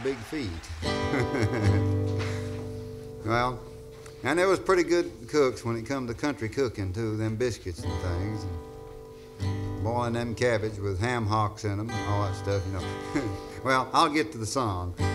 big feet. Well, and there was pretty good cooks when it come to country cooking, too, them biscuits and things. And boiling them cabbage with ham hocks in them, all that stuff, you know. Well, I'll get to the song.